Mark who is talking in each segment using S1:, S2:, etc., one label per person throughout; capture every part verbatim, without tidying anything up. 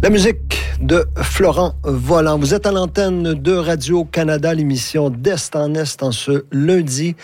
S1: La musique de Florent Volant. Vous êtes à l'antenne de Radio-Canada, l'émission d'Est en Est en ce lundi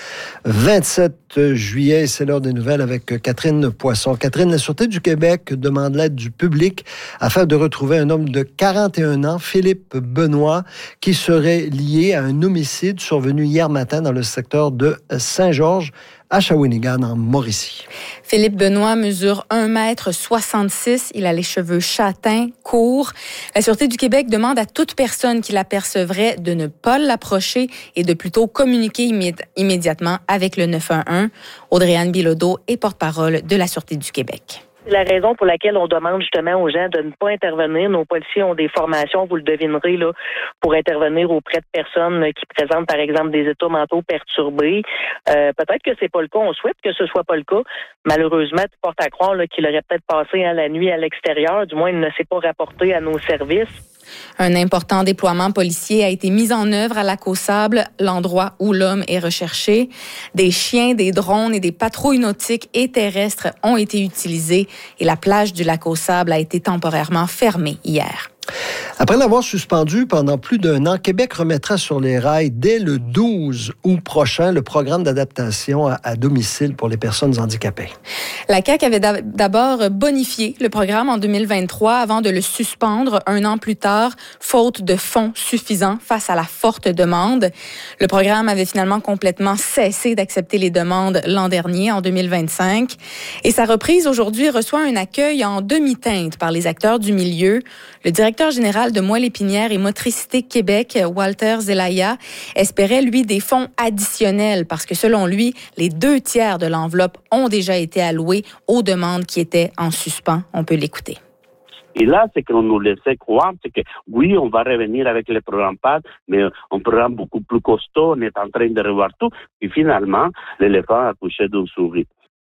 S1: vingt-sept juillet. C'est l'heure des nouvelles avec Catherine Poisson. Catherine, la Sûreté du Québec demande l'aide du public afin de retrouver un homme de quarante et un ans, Philippe Benoît, qui serait lié à un homicide survenu hier matin dans le secteur de Saint-Georges, à Shawinigan, en Mauricie.
S2: Philippe Benoît mesure un mètre soixante-six. Il a les cheveux châtains, courts. La Sûreté du Québec demande à toute personne qui l'apercevrait de ne pas l'approcher et de plutôt communiquer immédi- immédiatement avec le neuf un un. Audrey-Anne Bilodeau est porte-parole de la Sûreté du Québec.
S3: C'est la raison pour laquelle on demande justement aux gens de ne pas intervenir. Nos policiers ont des formations, vous le devinerez, là, pour intervenir auprès de personnes qui présentent, par exemple, des états mentaux perturbés. Euh, peut-être que c'est pas le cas. On souhaite que ce soit pas le cas. Malheureusement, tu portes à croire là, qu'il aurait peut-être passé hein, la nuit à l'extérieur. Du moins, il ne s'est pas rapporté à nos services.
S2: Un important déploiement policier a été mis en œuvre à Lac-aux-Sables, l'endroit où l'homme est recherché. Des chiens, des drones et des patrouilles nautiques et terrestres ont été utilisés et la plage du Lac-aux-Sables a été temporairement fermée hier.
S1: Après l'avoir suspendu pendant plus d'un an, Québec remettra sur les rails dès le douze août prochain le programme d'adaptation à, à domicile pour les personnes handicapées.
S2: La C A Q avait d'abord bonifié le programme en deux mille vingt-trois avant de le suspendre un an plus tard, faute de fonds suffisants face à la forte demande. Le programme avait finalement complètement cessé d'accepter les demandes l'an dernier, en deux mille vingt-cinq. Et sa reprise aujourd'hui reçoit un accueil en demi-teinte par les acteurs du milieu. Le directeur général de Moelle-Épinière et Motricité Québec, Walter Zelaya, espérait, lui, des fonds additionnels parce que, selon lui, les deux tiers de l'enveloppe ont déjà été alloués aux demandes qui étaient en suspens. On peut l'écouter.
S4: Et là, c'est qu'on nous laissait croire, c'est que oui, on va revenir avec le programme P A D, mais un programme beaucoup plus costaud, on est en train de revoir tout. Et finalement, l'éléphant a couché d'une souris.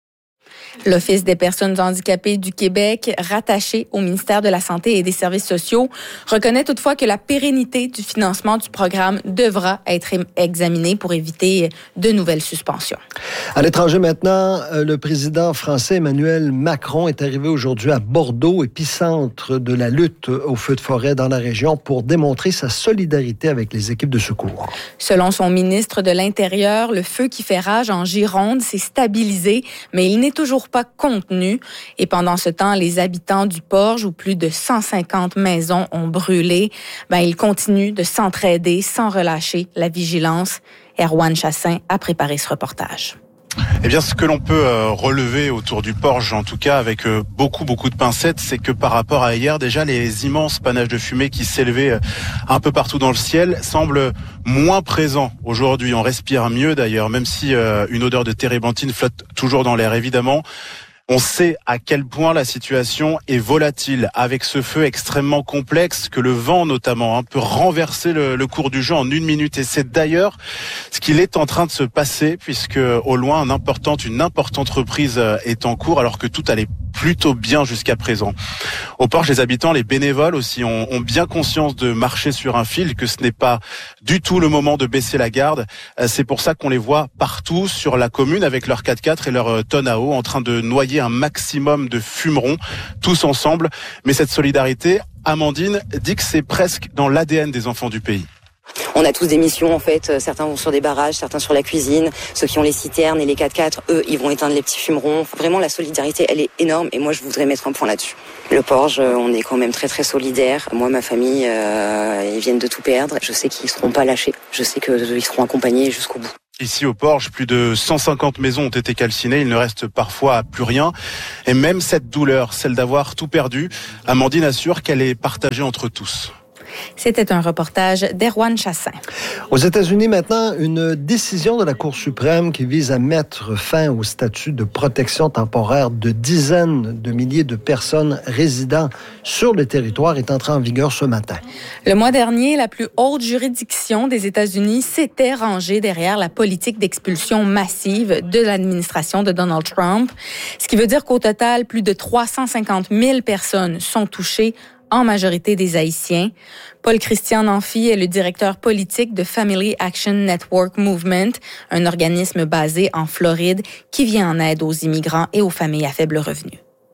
S2: L'Office des personnes handicapées du Québec, rattaché au ministère de la Santé et des Services sociaux, reconnaît toutefois que la pérennité du financement du programme devra être examinée pour éviter de nouvelles suspensions.
S1: À l'étranger maintenant, le président français Emmanuel Macron est arrivé aujourd'hui à Bordeaux, épicentre de la lutte aux feux de forêt dans la région, pour démontrer sa solidarité avec les équipes de secours.
S2: Selon son ministre de l'Intérieur, le feu qui fait rage en Gironde s'est stabilisé, mais il n'est toujours pas contenu. Et pendant ce temps, les habitants du Porge, où plus de cent cinquante maisons ont brûlé, ben, ils continuent de s'entraider sans relâcher la vigilance. Erwan Chassin a préparé ce reportage.
S5: Eh bien, ce que l'on peut euh, relever autour du Porge, en tout cas avec euh, beaucoup, beaucoup de pincettes, c'est que par rapport à hier, déjà, les immenses panaches de fumée qui s'élevaient euh, un peu partout dans le ciel semblent moins présents aujourd'hui. On respire mieux d'ailleurs, même si euh, une odeur de térébenthine flotte toujours dans l'air, évidemment. On sait à quel point la situation est volatile, avec ce feu extrêmement complexe, que le vent notamment hein, peut renverser le, le cours du jeu en une minute. Et c'est d'ailleurs ce qu'il est en train de se passer, puisque au loin, un important, une importante reprise est en cours, alors que tout allait plutôt bien jusqu'à présent. Au Porge, les habitants, les bénévoles aussi ont, ont bien conscience de marcher sur un fil, que ce n'est pas du tout le moment de baisser la garde. C'est pour ça qu'on les voit partout sur la commune avec leurs quatre-quatre et leurs tonnes à eau en train de noyer un maximum de fumerons, tous ensemble. Mais cette solidarité, Amandine dit que c'est presque dans l'A D N des enfants du pays.
S6: On a tous des missions en fait, certains vont sur des barrages, certains sur la cuisine, ceux qui ont les citernes et les quatre-quatre, eux, ils vont éteindre les petits fumerons. Vraiment, la solidarité, elle est énorme et moi, je voudrais mettre un point là-dessus. Le Porge, on est quand même très très solidaires. Moi, ma famille, euh, ils viennent de tout perdre. Je sais qu'ils seront pas lâchés, je sais qu'ils seront accompagnés jusqu'au bout.
S5: Ici au Porge, plus de cent cinquante maisons ont été calcinées, il ne reste parfois plus rien. Et même cette douleur, celle d'avoir tout perdu, Amandine assure qu'elle est partagée entre tous.
S2: C'était un reportage d'Erwan Chassin.
S1: Aux États-Unis, maintenant, une décision de la Cour suprême qui vise à mettre fin au statut de protection temporaire de dizaines de milliers de personnes résidant sur le territoire est entrée en vigueur ce matin.
S2: Le mois dernier, la plus haute juridiction des États-Unis s'était rangée derrière la politique d'expulsion massive de l'administration de Donald Trump, ce qui veut dire qu'au total, plus de trois cent cinquante mille personnes sont touchées, en majorité des Haïtiens. Paul-Christian Nanfi est le directeur politique de Family Action Network Movement, un organisme basé en Floride qui vient en aide aux immigrants et aux familles à faible revenu.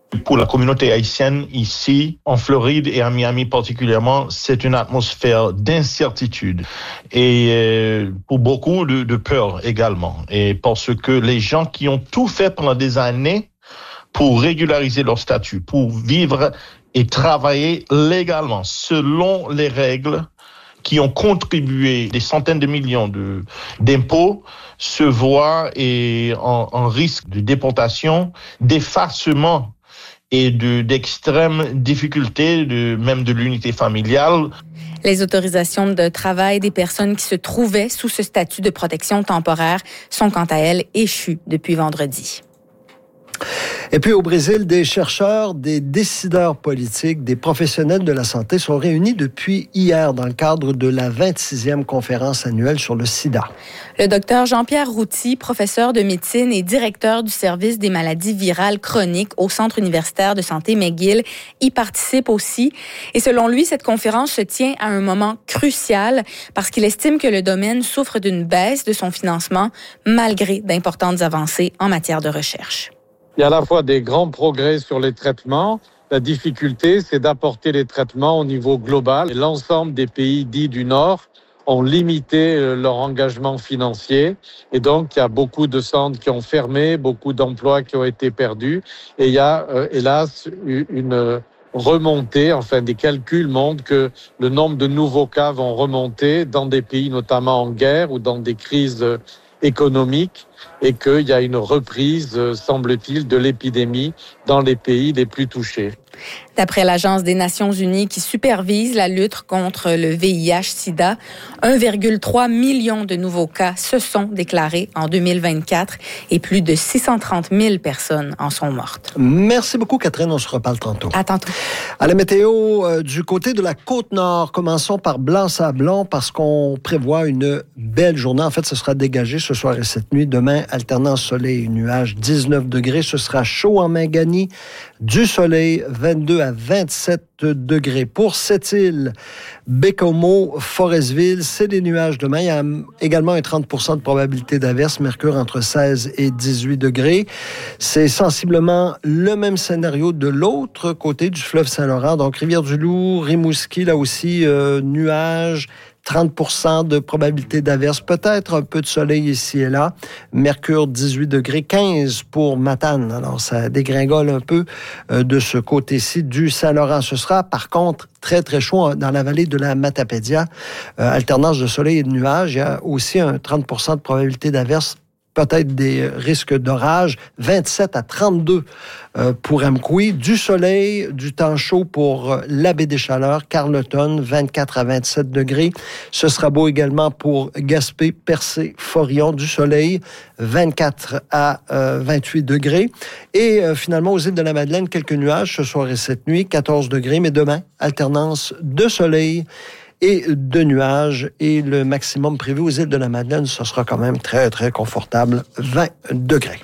S7: Pour la communauté haïtienne ici, en Floride et à Miami particulièrement, c'est une atmosphère d'incertitude et euh, pour beaucoup de, de peur également. Et parce que les gens qui ont tout fait pendant des années pour régulariser leur statut, pour vivre et travailler légalement selon les règles, qui ont contribué des centaines de millions de, d'impôts, se voient et en, en risque de déportation, d'effacement et de, d'extrêmes difficultés, de, même de l'unité familiale.
S2: Les autorisations de travail des personnes qui se trouvaient sous ce statut de protection temporaire sont quant à elles échues depuis vendredi.
S1: Et puis au Brésil, des chercheurs, des décideurs politiques, des professionnels de la santé sont réunis depuis hier dans le cadre de la vingt-sixième conférence annuelle sur le sida.
S2: Le docteur Jean-Pierre Routy, professeur de médecine et directeur du service des maladies virales chroniques au Centre universitaire de santé McGill, y participe aussi. Et selon lui, cette conférence se tient à un moment crucial parce qu'il estime que le domaine souffre d'une baisse de son financement malgré d'importantes avancées en matière de recherche.
S8: Il y a à la fois des grands progrès sur les traitements. La difficulté, c'est d'apporter les traitements au niveau global. Et l'ensemble des pays dits du Nord ont limité leur engagement financier. Et donc, il y a beaucoup de centres qui ont fermé, beaucoup d'emplois qui ont été perdus. Et il y a, euh, hélas, une remontée, enfin, des calculs montrent que le nombre de nouveaux cas vont remonter dans des pays notamment en guerre ou dans des crises économiques et qu'il y a une reprise, semble-t-il, de l'épidémie dans les pays les plus touchés.
S2: D'après l'Agence des Nations Unies qui supervise la lutte contre le V I H sida, un virgule trois million de nouveaux cas se sont déclarés en deux mille vingt-quatre et plus de six cent trente mille personnes en sont mortes.
S1: Merci beaucoup, Catherine. On se reparle tantôt.
S2: À tantôt.
S1: À la météo, euh, du côté de la Côte-Nord, commençons par Blanc-Sablon parce qu'on prévoit une belle journée. En fait, ce sera dégagé ce soir et cette nuit. Demain, alternance soleil et nuages, dix-neuf degrés. Ce sera chaud en Mangani, du soleil, vingt-deux à vingt-sept degrés. Pour Sept-Îles, Bécomo, Forestville, c'est des nuages demain. Il y a également un trente pour cent de probabilité d'averse, mercure entre seize et dix-huit degrés. C'est sensiblement le même scénario de l'autre côté du fleuve Saint-Laurent. Donc, Rivière-du-Loup, Rimouski, là aussi, euh, nuages, trente pour cent de probabilité d'averse, peut-être un peu de soleil ici et là. Mercure, dix-huit degrés, quinze pour Matane. Alors, ça dégringole un peu euh, de ce côté-ci du Saint-Laurent. Ce sera, par contre, très, très chaud dans la vallée de la Matapédia. Euh, alternance de soleil et de nuages. Il y a aussi un trente pour cent de probabilité d'averse, peut-être des risques d'orage, vingt-sept à trente-deux euh, pour Amqui, du soleil, du temps chaud pour euh, la baie des Chaleurs, Carleton, vingt-quatre à vingt-sept degrés. Ce sera beau également pour Gaspé, Percé, Forillon, du soleil, vingt-quatre à vingt-huit degrés. Et euh, finalement, aux îles de la Madeleine, quelques nuages ce soir et cette nuit, quatorze degrés, mais demain, alternance de soleil et de nuages. Et le maximum prévu aux îles de la Madeleine, ce sera quand même très, très confortable, vingt degrés.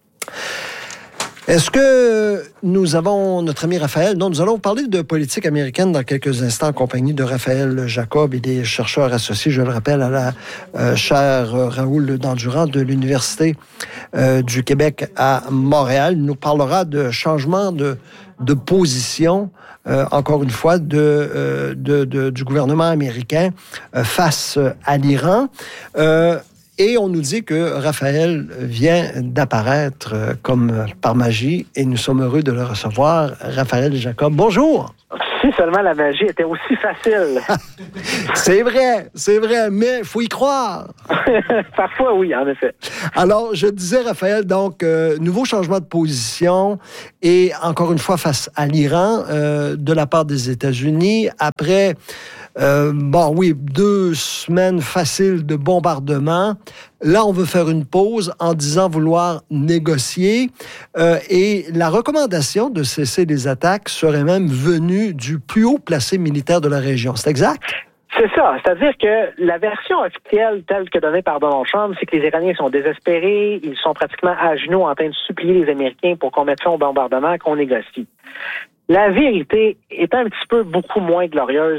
S1: Est-ce que nous avons notre ami Raphaël? Non, nous allons parler de politique américaine dans quelques instants en compagnie de Raphaël Jacob et des chercheurs associés, je le rappelle, à la euh, chaire Raoul Dandurand de l'Université euh, du Québec à Montréal. Il nous parlera de changement de, de position Euh, encore une fois, de, euh, de, de, du gouvernement américain euh, face à l'Iran. Euh, et on nous dit que Raphaël vient d'apparaître euh, comme par magie et nous sommes heureux de le recevoir. Raphaël Jacob, bonjour!
S9: Si seulement la magie était aussi facile.
S1: C'est vrai, c'est vrai, mais il faut y croire.
S9: Parfois, oui, en effet.
S1: Alors, je disais, Raphaël, donc, euh, nouveau changement de position et encore une fois face à l'Iran euh, de la part des États-Unis. Après, euh, bon, oui, deux semaines faciles de bombardement. Là, on veut faire une pause en disant vouloir négocier. Euh, et la recommandation de cesser les attaques serait même venue du plus haut placé militaire de la région. C'est exact?
S9: C'est ça. C'est-à-dire que la version officielle telle que donnée par Donald Trump, c'est que les Iraniens sont désespérés, ils sont pratiquement à genoux en train de supplier les Américains pour qu'on mette fin au bombardement, qu'on négocie. La vérité est un petit peu beaucoup moins glorieuse du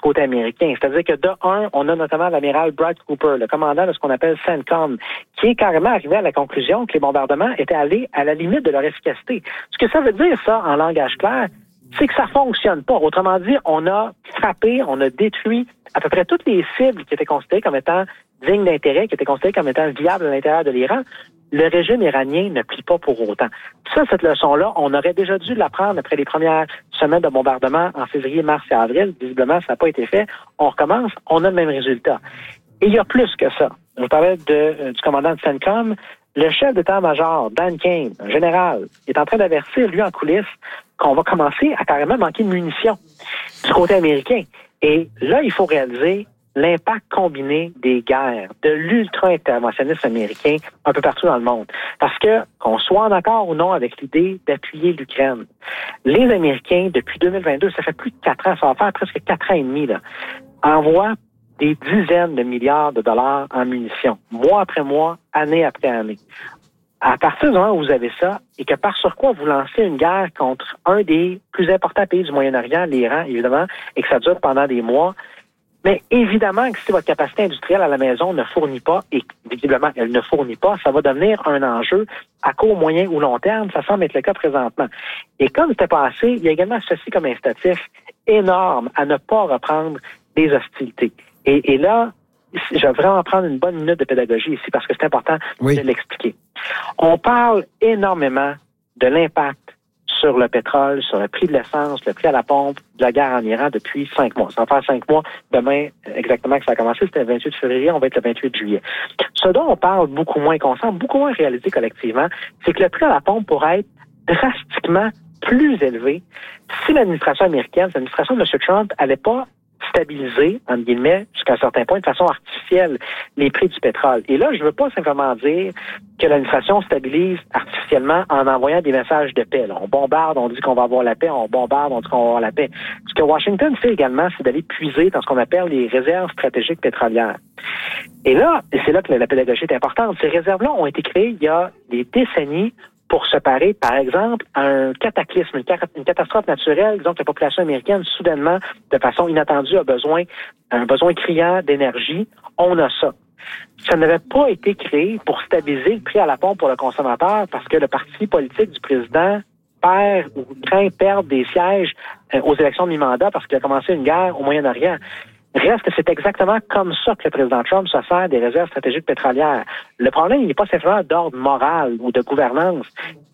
S9: côté américain. C'est-à-dire que de un, on a notamment l'amiral Brad Cooper, le commandant de ce qu'on appelle CENTCOM, qui est carrément arrivé à la conclusion que les bombardements étaient allés à la limite de leur efficacité. Ce que ça veut dire, ça, en langage clair, c'est que ça fonctionne pas. Autrement dit, on a frappé, on a détruit à peu près toutes les cibles qui étaient considérées comme étant dignes d'intérêt, qui étaient considérées comme étant viables à l'intérieur de l'Iran. Le régime iranien ne plie pas pour autant. Ça, cette leçon-là, on aurait déjà dû l'apprendre après les premières semaines de bombardement en février, mars et avril. Visiblement, ça n'a pas été fait. On recommence, on a le même résultat. Et il y a plus que ça. Je vous parlais de, euh, du commandant de CENTCOM. Le chef d'état-major, Dan Kane, un général, est en train d'avertir, lui, en coulisses, qu'on va commencer à carrément manquer de munitions du côté américain. Et là, il faut réaliser l'impact combiné des guerres, de l'ultra-interventionnisme américain un peu partout dans le monde. Parce que, qu'on soit en accord ou non avec l'idée d'appuyer l'Ukraine, les Américains, depuis deux mille vingt-deux, ça fait plus de quatre ans, ça va faire presque quatre ans et demi, là, envoient des dizaines de milliards de dollars en munitions, mois après mois, année après année. À partir du moment où vous avez ça, et que par sur quoi vous lancez une guerre contre un des plus importants pays du Moyen-Orient, l'Iran, évidemment, et que ça dure pendant des mois, mais évidemment que si votre capacité industrielle à la maison ne fournit pas, et visiblement elle ne fournit pas, ça va devenir un enjeu à court, moyen ou long terme. Ça semble être le cas présentement. Et comme c'était passé, il y a également ceci comme incitatif énorme à ne pas reprendre des hostilités. Et, et là, je vais vraiment prendre une bonne minute de pédagogie ici parce que c'est important oui. de l'expliquer. On parle énormément de l'impact sur le pétrole, sur le prix de l'essence, le prix à la pompe de la guerre en Iran depuis cinq mois. Ça va faire cinq mois demain exactement que ça a commencé. C'était le vingt-huit février, on va être le vingt-huit juillet. Ce dont on parle beaucoup moins, qu'on semble beaucoup moins réaliser collectivement, c'est que le prix à la pompe pourrait être drastiquement plus élevé si l'administration américaine, l'administration de M. Trump, n'allait pas stabiliser, entre guillemets, jusqu'à un certain point, de façon artificielle, les prix du pétrole. Et là, je ne veux pas simplement dire que l'administration stabilise artificiellement en envoyant des messages de paix. Là, on bombarde, on dit qu'on va avoir la paix, on bombarde, on dit qu'on va avoir la paix. Ce que Washington fait également, c'est d'aller puiser dans ce qu'on appelle les réserves stratégiques pétrolières. Et là, et c'est là que la pédagogie est importante, ces réserves-là ont été créées il y a des décennies pour se parer, par exemple, à un cataclysme, une catastrophe naturelle, disons que la population américaine, soudainement, de façon inattendue, a besoin, un besoin criant d'énergie. On a ça. Ça n'avait pas été créé pour stabiliser le prix à la pompe pour le consommateur parce que le parti politique du président perd ou craint perdre des sièges aux élections de mi-mandat parce qu'il a commencé une guerre au Moyen-Orient. Reste que c'est exactement comme ça que le président Trump se sert des réserves stratégiques pétrolières. Le problème, il n'est pas simplement d'ordre moral ou de gouvernance.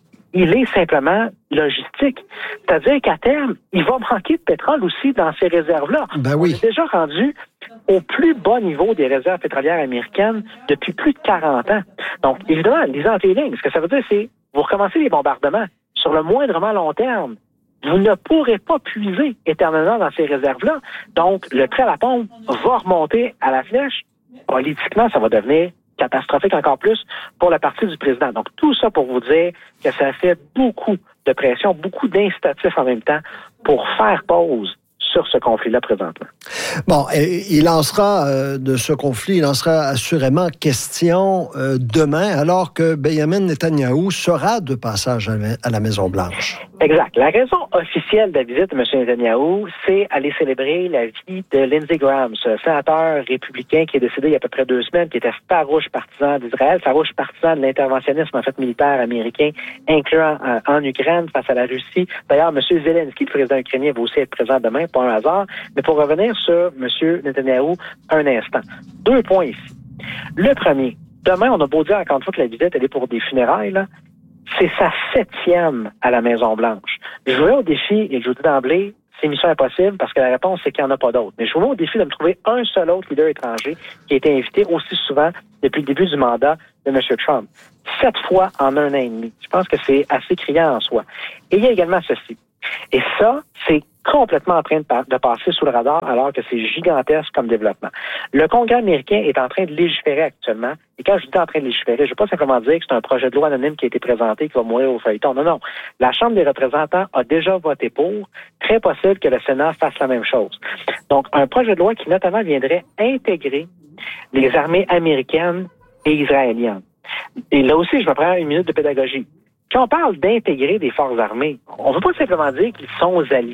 S9: Il est simplement logistique. C'est-à-dire qu'à terme, il va manquer de pétrole aussi dans ces réserves-là.
S1: Ben oui.
S9: On est déjà rendu au plus bas niveau des réserves pétrolières américaines depuis plus de quarante ans. Donc, évidemment, lisant entre les lignes, ce que ça veut dire, c'est vous recommencez les bombardements sur le moindrement long terme. Vous ne pourrez pas puiser éternellement dans ces réserves-là. Donc, le prix à la pompe va remonter à la flèche. Politiquement, ça va devenir catastrophique encore plus pour la partie du président. Donc, tout ça pour vous dire que ça fait beaucoup de pression, beaucoup d'incitatifs en même temps pour faire pause sur ce conflit-là présentement.
S1: Bon, il en sera euh, de ce conflit, il en sera assurément question euh, demain, alors que Benjamin Netanyahou sera de passage à, à la Maison-Blanche.
S9: Exact. La raison officielle de la visite de M. Netanyahou, c'est aller célébrer la vie de Lindsey Graham, ce sénateur républicain qui est décédé il y a à peu près deux semaines, qui était farouche partisan d'Israël, farouche partisan de l'interventionnisme en fait militaire américain, incluant euh, en Ukraine face à la Russie. D'ailleurs, M. Zelensky, le président ukrainien, va aussi être présent demain, pas un hasard. Mais pour revenir sur M. Netanyahou un instant, deux points ici. Le premier, demain, on a beau dire encore une fois que la visite, elle est pour des funérailles, là. C'est sa septième à la Maison-Blanche. Je vous mets au défi, et je vous dis d'emblée, c'est mission impossible parce que la réponse, c'est qu'il n'y en a pas d'autres. Mais je vous mets au défi de me trouver un seul autre leader étranger qui a été invité aussi souvent depuis le début du mandat de M. Trump. Sept fois en un an et demi. Je pense que c'est assez criant en soi. Et il y a également ceci. Et ça, c'est complètement en train de, pa- de passer sous le radar alors que c'est gigantesque comme développement. Le Congrès américain est en train de légiférer actuellement. Et quand je dis en train de légiférer, je ne veux pas simplement dire que c'est un projet de loi anonyme qui a été présenté qui va mourir au feuilleton. Non, non. La Chambre des représentants a déjà voté pour. Très possible que le Sénat fasse la même chose. Donc, un projet de loi qui notamment viendrait intégrer les armées américaines et israéliennes. Et là aussi, je me prends une minute de pédagogie. Quand on parle d'intégrer des forces armées, on ne veut pas simplement dire qu'ils sont alliés.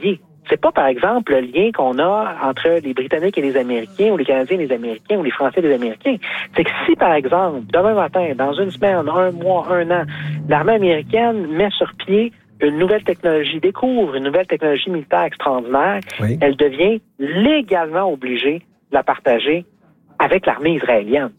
S9: c'est pas, par exemple, le lien qu'on a entre les Britanniques et les Américains, ou les Canadiens et les Américains, ou les Français et les Américains. C'est que si, par exemple, demain matin, dans une semaine, un mois, un an, l'armée américaine met sur pied une nouvelle technologie, découvre une nouvelle technologie militaire extraordinaire, oui. Elle devient légalement obligée de la partager avec l'armée israélienne.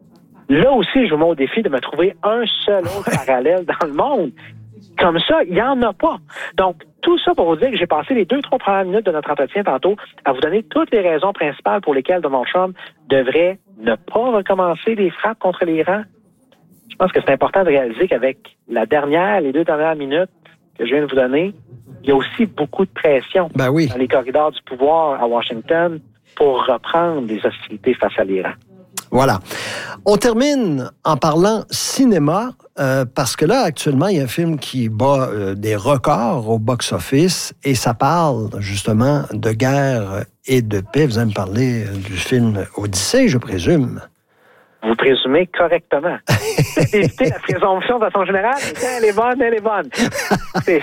S9: Là aussi, je vous mets au défi de me trouver un seul autre parallèle dans le monde. Comme ça, il n'y en a pas. Donc, tout ça pour vous dire que j'ai passé les deux, trois premières minutes de notre entretien tantôt à vous donner toutes les raisons principales pour lesquelles Donald Trump devrait ne pas recommencer les frappes contre l'Iran. Je pense que c'est important de réaliser qu'avec la dernière, les deux dernières minutes que je viens de vous donner, il y a aussi beaucoup de pression
S1: ben oui.
S9: dans les corridors du pouvoir à Washington pour reprendre les hostilités face à l'Iran.
S1: Voilà. On termine en parlant cinéma, euh, parce que là, actuellement, il y a un film qui bat euh, des records au box-office et ça parle justement de guerre et de paix. Vous allez me parler du film Odyssée, je présume.
S9: Vous présumez correctement. Éviter la présomption de façon générale, quand elle est bonne, elle est bonne. C'est...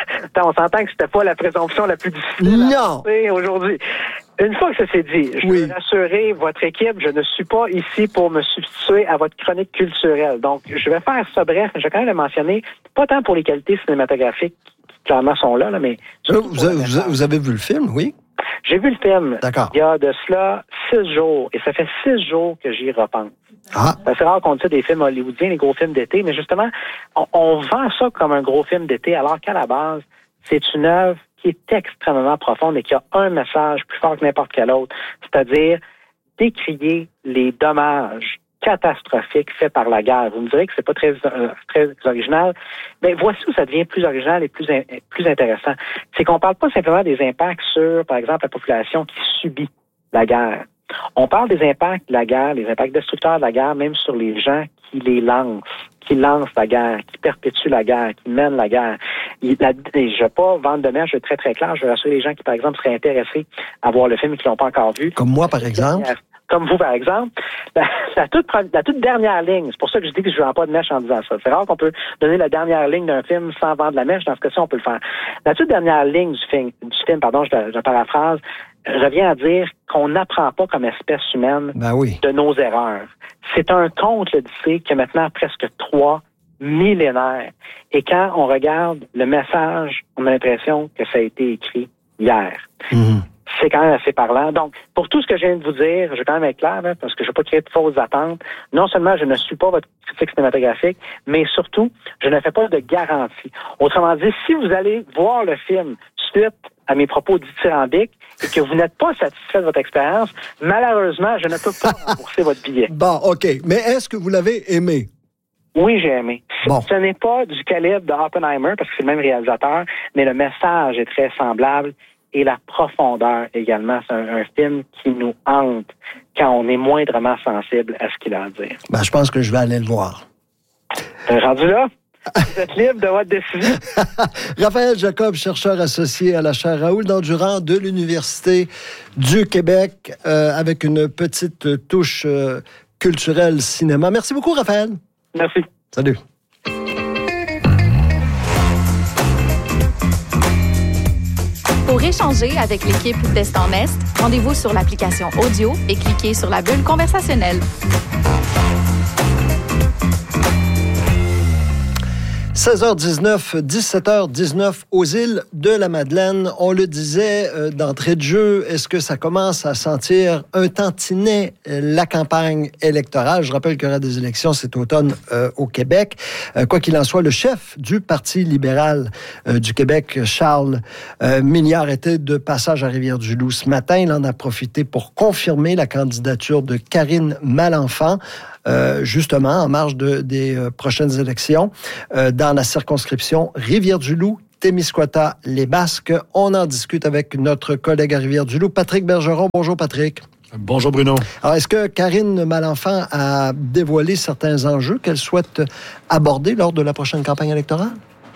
S9: on s'entend que c'était pas la présomption la plus difficile
S1: non.
S9: à aujourd'hui. Une fois que ça s'est dit, je oui. veux rassurer votre équipe, je ne suis pas ici pour me substituer à votre chronique culturelle. Donc, je vais faire ça bref, je vais quand même le mentionner, pas tant pour les qualités cinématographiques qui clairement sont là, là mais...
S1: Vous, vous, vous, vous avez vu le film, oui?
S9: J'ai vu le film.
S1: D'accord.
S9: Il y a de cela six jours, et ça fait six jours que j'y repense.
S1: Ah.
S9: C'est rare qu'on dise des films hollywoodiens, les gros films d'été, mais justement, on, on vend ça comme un gros film d'été, alors qu'à la base, c'est une œuvre qui est extrêmement profonde et qui a un message plus fort que n'importe quel autre, c'est-à-dire décrier les dommages catastrophiques faits par la guerre. Vous me direz que c'est pas très, euh, très original, mais voici où ça devient plus original et plus, in, plus intéressant. C'est qu'on parle pas simplement des impacts sur, par exemple, la population qui subit la guerre. On parle des impacts de la guerre, les impacts destructeurs de la guerre, même sur les gens qui les lancent, qui lancent la guerre, qui perpétuent la guerre, qui mènent la guerre. Il, la, je ne vais pas vendre de mèche, je vais être très très clair, je vais rassurer les gens qui, par exemple, seraient intéressés à voir le film et qui l'ont pas encore vu.
S1: Comme moi, par exemple.
S9: Comme vous, par exemple. La, la, toute, la toute dernière ligne, c'est pour ça que je dis que je ne vends pas de mèche en disant ça. C'est rare qu'on peut donner la dernière ligne d'un film sans vendre la mèche. Dans ce cas-ci, on peut le faire. La toute dernière ligne du film, du film pardon, je la, je la paraphrase, revient à dire qu'on n'apprend pas comme espèce humaine
S1: ben oui.
S9: de nos erreurs. C'est un conte, l'Odyssée, qui a maintenant presque trois millénaires. Et quand on regarde le message, on a l'impression que ça a été écrit hier.
S1: Mm-hmm.
S9: C'est quand même assez parlant. Donc, pour tout ce que je viens de vous dire, je vais quand même être clair, là, parce que je ne veux pas créer de fausses attentes. Non seulement je ne suis pas votre critique cinématographique, mais surtout, je ne fais pas de garantie. Autrement dit, si vous allez voir le film suite à mes propos dithyrambiques et que vous n'êtes pas satisfait de votre expérience, malheureusement, je ne peux pas rembourser votre billet.
S1: Bon, OK. Mais est-ce que vous l'avez aimé?
S9: Oui, j'ai aimé.
S1: Bon.
S9: Ce n'est pas du calibre de Oppenheimer, parce que c'est le même réalisateur, mais le message est très semblable et la profondeur également. C'est un, un film qui nous hante quand on est moindrement sensible à ce qu'il a à dire.
S1: Ben, je pense que je vais aller le voir.
S9: T'es rendu là? Vous êtes libre de votre décision.
S1: Raphaël Jacob, chercheur associé à la chaire Raoul Dandurand de l'Université du Québec, euh, avec une petite touche euh, culturelle cinéma. Merci beaucoup, Raphaël.
S9: Merci.
S1: Salut.
S10: Pour échanger avec l'équipe d'Est en Est, rendez-vous sur l'application audio et cliquez sur la bulle conversationnelle.
S1: seize heures dix-neuf, dix-sept heures dix-neuf aux îles de la Madeleine. On le disait euh, d'entrée de jeu, est-ce que ça commence à sentir un tantinet euh, la campagne électorale? Je rappelle qu'il y aura des élections cet automne euh, au Québec. Euh, quoi qu'il en soit, le chef du Parti libéral euh, du Québec, Charles euh, Milliard, était de passage à Rivière-du-Loup ce matin. Il en a profité pour confirmer la candidature de Karine Malenfant, Euh, justement, en marge de, des euh, prochaines élections, euh, dans la circonscription Rivière-du-Loup, Témiscouata, les Basques. On en discute avec notre collègue à Rivière-du-Loup, Patrick Bergeron. Bonjour, Patrick.
S11: Bonjour, Bruno.
S1: Alors, est-ce que Karine Malenfant a dévoilé certains enjeux qu'elle souhaite aborder lors de la prochaine campagne électorale?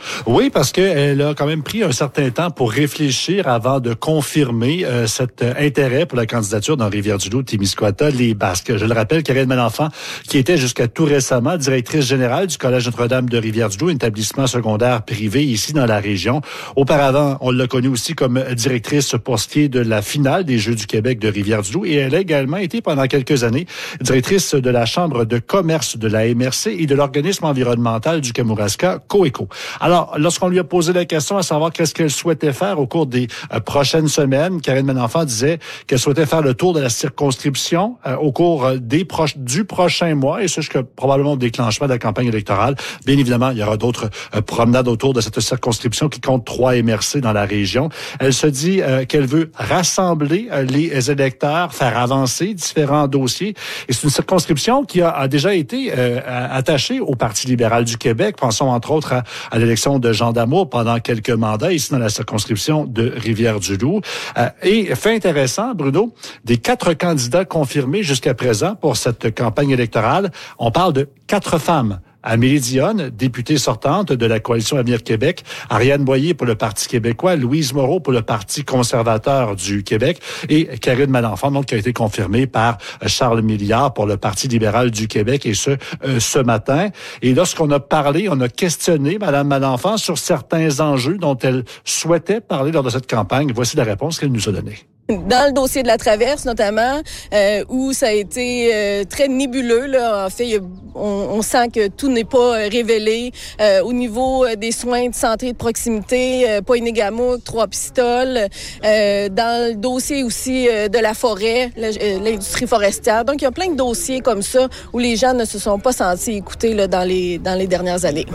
S11: Oui, parce qu'elle a quand même pris un certain temps pour réfléchir avant de confirmer euh, cet euh, intérêt pour la candidature dans Rivière-du-Loup, Témiscouata, les Basques. Je le rappelle, Karine Malenfant, qui était jusqu'à tout récemment directrice générale du Collège Notre-Dame de Rivière-du-Loup, un établissement secondaire privé ici dans la région. Auparavant, on l'a connue aussi comme directrice pour ce qui est de la finale des Jeux du Québec de Rivière-du-Loup, et elle a également été pendant quelques années directrice de la Chambre de commerce de la M R C et de l'organisme environnemental du Kamouraska, Coeco. Alors, lorsqu'on lui a posé la question à savoir qu'est-ce qu'elle souhaitait faire au cours des euh, prochaines semaines, Karine Malenfant disait qu'elle souhaitait faire le tour de la circonscription euh, au cours des proches du prochain mois, et c'est jusqu'à probablement au déclenchement de la campagne électorale. Bien évidemment, il y aura d'autres euh, promenades autour de cette circonscription qui compte trois M R C dans la région. Elle se dit euh, qu'elle veut rassembler euh, les électeurs, faire avancer différents dossiers, et c'est une circonscription qui a, a déjà été euh, attachée au Parti libéral du Québec. Pensons entre autres à, à l'élection de Jean Damour pendant quelques mandats ici dans la circonscription de Rivière-du-Loup. Euh, et fait intéressant, Bruno, des quatre candidats confirmés jusqu'à présent pour cette campagne électorale, on parle de quatre femmes. Amélie Dionne, députée sortante de la Coalition Avenir Québec, Ariane Boyer pour le Parti québécois, Louise Moreau pour le Parti conservateur du Québec et Karine Malenfant, donc qui a été confirmée par Charles Milliard pour le Parti libéral du Québec, et ce, euh, ce matin. Et lorsqu'on a parlé, on a questionné Mme Malenfant sur certains enjeux dont elle souhaitait parler lors de cette campagne. Voici la réponse qu'elle nous a donnée.
S12: Dans le dossier de la traverse, notamment, euh, où ça a été euh, très nébuleux, là. En fait, on, on sent que tout n'est pas euh, révélé. Euh, au niveau des soins de santé de proximité, euh, Poinégamouk, Trois-Pistoles. Euh, dans le dossier aussi euh, de la forêt, l'industrie forestière. Donc, il y a plein de dossiers comme ça où les gens ne se sont pas sentis écoutés là, dans les dans les dernières années.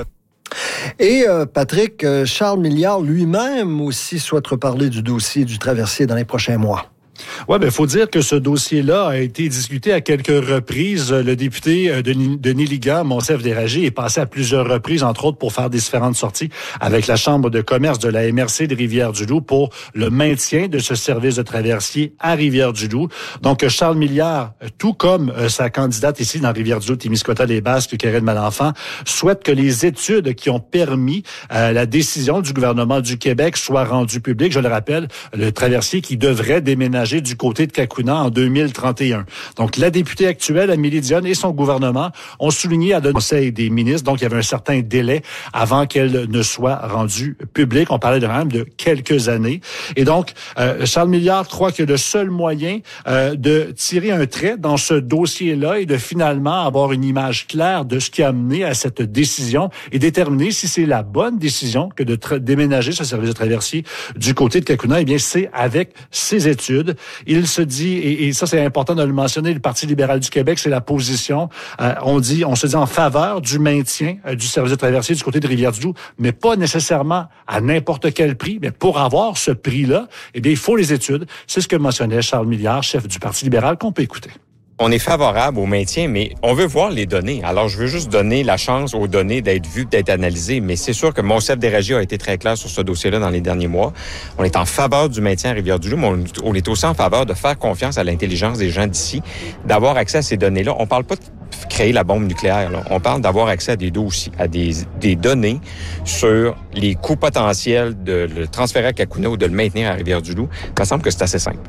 S1: Et euh, Patrick, euh, Charles Milliard lui-même aussi souhaite reparler du dossier du traversier dans les prochains mois.
S11: Ouais, ben faut dire que ce dossier-là a été discuté à quelques reprises. Le député Denis, Denis Liga, Monsef Déragé, est passé à plusieurs reprises, entre autres pour faire différentes sorties avec la Chambre de commerce de la M R C de Rivière-du-Loup pour le maintien de ce service de traversier à Rivière-du-Loup. Donc Charles Milliard, tout comme sa candidate ici dans Rivière-du-Loup, Témiscouata, les Basques, Karine Malenfant, souhaite que les études qui ont permis euh, la décision du gouvernement du Québec soient rendues publiques. Je le rappelle, le traversier qui devrait déménager du côté de Kakuna en deux mille trente et un. Donc, la députée actuelle, Amélie Dionne, et son gouvernement ont souligné à le Conseil des ministres, donc il y avait un certain délai avant qu'elle ne soit rendue publique. On parlait de même de quelques années. Et donc, euh, Charles Milliard croit que le seul moyen euh, de tirer un trait dans ce dossier-là est de finalement avoir une image claire de ce qui a mené à cette décision et déterminer si c'est la bonne décision que de tra- déménager ce service de traversier du côté de Kakuna. Eh bien, c'est avec ses études. Il se dit, et, et ça c'est important de le mentionner, le Parti libéral du Québec, c'est la position, euh, on dit, on se dit en faveur du maintien euh, du service de traversier du côté de Rivière-du-Loup, mais pas nécessairement à n'importe quel prix. Mais pour avoir ce prix-là, eh bien, il faut les études. C'est ce que mentionnait Charles Milliard, chef du Parti libéral, qu'on peut écouter.
S13: On est favorable au maintien, mais on veut voir les données. Alors, je veux juste donner la chance aux données d'être vues, d'être analysées. Mais c'est sûr que Monsef Déragé a été très clair sur ce dossier-là dans les derniers mois. On est en faveur du maintien à Rivière-du-Loup, mais on est aussi en faveur de faire confiance à l'intelligence des gens d'ici, d'avoir accès à ces données-là. On parle pas de créer la bombe nucléaire, là. On parle d'avoir accès à des dossiers, à des, des données sur les coûts potentiels de le transférer à Kakuna ou de le maintenir à Rivière-du-Loup. Ça semble que c'est assez simple.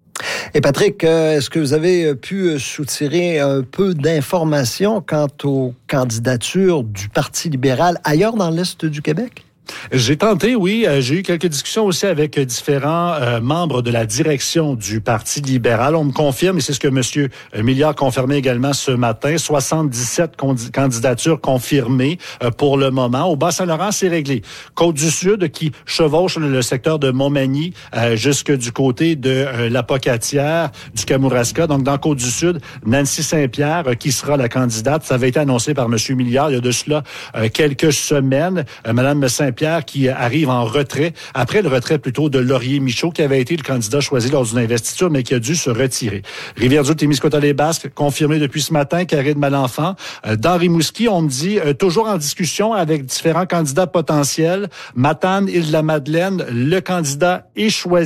S1: Et Patrick, est-ce que vous avez pu soutirer un peu d'informations quant aux candidatures du Parti libéral ailleurs dans l'Est du Québec?
S11: J'ai tenté, oui. J'ai eu quelques discussions aussi avec différents euh, membres de la direction du Parti libéral. On me confirme, et c'est ce que M. Milliard confirmait également ce matin, soixante-dix-sept condi- candidatures confirmées euh, pour le moment. Au Bas-Saint-Laurent, c'est réglé. Côte-du-Sud, qui chevauche le secteur de Montmagny euh, jusque du côté de euh, la Pocatière, du Kamouraska. Donc, dans Côte-du-Sud, Nancy Saint-Pierre, euh, qui sera la candidate. Ça avait été annoncé par M. Milliard il y a de cela euh, quelques semaines. Euh, Mme Saint-Pierre qui arrive en retrait, après le retrait plutôt de Laurier Michaud, qui avait été le candidat choisi lors d'une investiture, mais qui a dû se retirer. Rivière-du-Loup, Témiscouata, les Basques, confirmé depuis ce matin, Karine Malenfant. Euh, dans Rimouski, on me dit, euh, toujours en discussion avec différents candidats potentiels. Matane, Île-de-la-Madeleine, le candidat est choisi.